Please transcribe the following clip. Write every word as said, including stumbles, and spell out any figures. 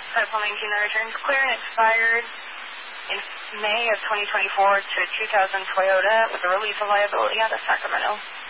Title nineteen, the return's clear and expired in May of twenty twenty-four to two thousand Toyota with a release of liability out of Sacramento.